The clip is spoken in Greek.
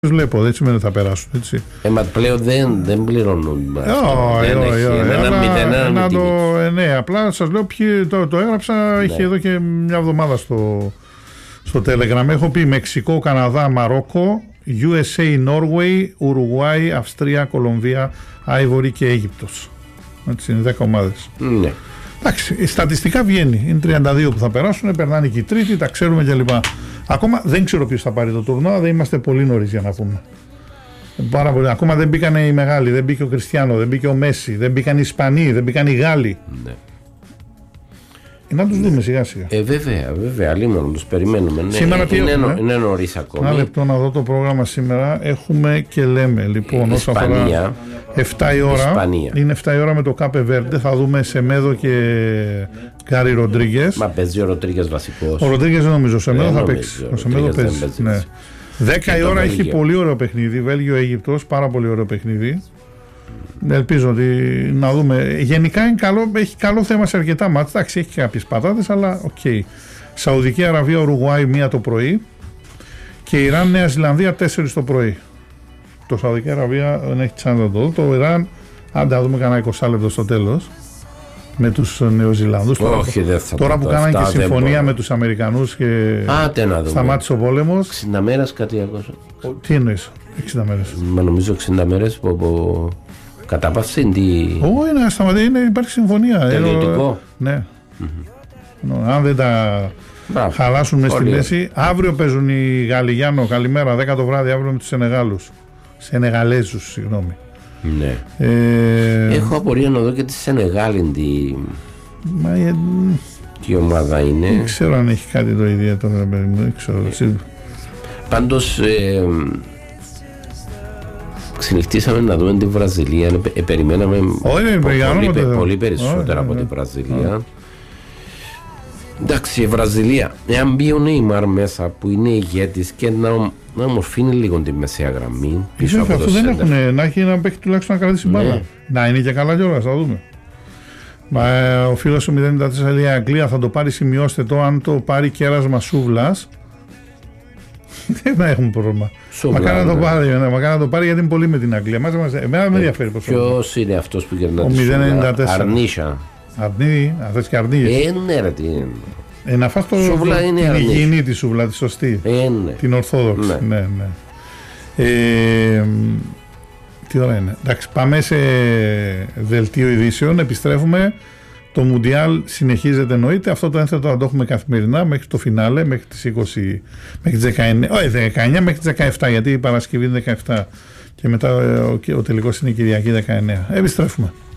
Τους βλέπω, δεν σημαίνει ότι θα περάσουν. Έτσι. Μα πλέον δεν πληρώνουν. Ναι, απλά σας λέω ποιοι το έγραψα. Είχε εδώ και μια εβδομάδα στο Telegram. Έχω πει Μεξικό, Καναδά, Μαρόκο, USA, Norway, Ουρουγουάη, Αυστρία, Κολομβία, Άιβορη και Αίγυπτος. Έτσι είναι 10 ομάδες. Ναι. Εντάξει, στατιστικά βγαίνει. Είναι 32 που θα περάσουν, περνάνε και οι τρίτοι, τα ξέρουμε κλπ. Ακόμα δεν ξέρω ποιος θα πάρει το τουρνουά, δεν είμαστε πολύ νωρίς για να πούμε. Πάρα πολύ. Ακόμα δεν μπήκαν οι μεγάλοι, δεν μπήκε ο Κριστιάνο, δεν μπήκε ο Μέση, δεν μπήκαν οι Ισπανοί, δεν μπήκαν οι Γάλλοι. Ναι. Να τους δούμε σιγά σιγά. Βέβαια, λίγο τους περιμένουμε. Ναι, σήμερα είναι νωρίς ακόμη. Ένα λεπτό να δω το πρόγραμμα σήμερα. Έχουμε και λέμε λοιπόν όσον αφορά 7 η ώρα. Ισπανία. Είναι 7 η ώρα με το Κάπε Βέρντε. Θα δούμε Σεμέδο και Γκάρι Ροντρίγκες. Μα παίζει ο Ροντρίγκες βασικός. Ο Ροντρίγκες δεν νομίζω. Ο Σεμέδο θα παίξει. Ο Σεμέδο παίζει. Ναι. 10 η ώρα έχει πολύ ωραίο παιχνίδι. Βέλγιο-Αίγυπτος. Πάρα πολύ ωραίο παιχνίδι. Ελπίζω ότι να δούμε. Γενικά είναι καλό, έχει καλό θέμα σε αρκετά μάτς. Εντάξει, έχει κάποιες πατάτες, αλλά οκ. Σαουδική Αραβία, Ουρουγουάη 1 το πρωί και Ιράν, Νέα Ζηλανδία 4 το πρωί. Το Σαουδική Αραβία δεν έχει τσάντα το δω. Το Ιράν, άντε να δούμε κανένα 20 λεπτό στο τέλος με τους Νεοζηλανδούς. Τώρα που κάναν και συμφωνία με τους Αμερικανούς και σταμάτησε ο πόλεμος. 60 μέρες κάτι άκουσα. Τι εννοείς, 60 μέρες? Μα νομίζω 60 μέρες που κατάπαυση. Όχι, να σταματήσει, υπάρχει συμφωνία. Τελειωτικό. Ναι. Αν δεν τα χαλάσουν μες στη μέση. Αύριο παίζουν οι Γάλλοι. Γιάννο, καλημέρα, 10 το βράδυ αύριο με τους Σενεγαλέζους, συγγνώμη. Ναι. Έχω απορία να δω και τη Σενεγάλη. Τι ομάδα είναι. Δεν ξέρω αν έχει κάτι το ιδιαίτερο. Δεν ξέρω. Πάντως ξενυχτήσαμε να δούμε τη Βραζιλία. Περιμέναμε πολύ περισσότερα από τη Βραζιλία. Εντάξει, η Βραζιλία, εάν μπει ο Νέιμαρ μέσα που είναι ηγέτης και να ομορφύνει λίγο τη μεσαία γραμμή πίσω από το δεν έχουν, να έχει ένα παίκτη τουλάχιστον να κρατήσει μπάλα. Να είναι και καλά κιόλας, θα δούμε. Ο φίλος του 094 λέει Αγγλία θα το πάρει, σημειώστε το, αν το πάρει κέρασμα Σούβλας δεν έχουμε πρόβλημα. Μακάρι να το πάρει γιατί είναι πολύ με την Αγγλία. Εμένα με ενδιαφέρει. Ποιος είναι αυτός που κερνά τη Σούβλα? Αρνίσια. Αρνί, αυτές και αρνίες. Ναι, ρε, τι είναι. Να φας την υγιεινή τη σούβλα, τη σωστή. Την ορθόδοξη. Ναι. Τι ώρα είναι. Εντάξει, πάμε σε δελτίο ειδήσεων. Επιστρέφουμε. Το Μουντιάλ συνεχίζεται εννοείται. Αυτό το ένθετο θα το έχουμε καθημερινά μέχρι το φινάλε, μέχρι τις 20, μέχρι τις 19 μέχρι τις 17, γιατί η Παρασκευή είναι 17 και μετά ο τελικός είναι η Κυριακή 19. Επιστρέφουμε.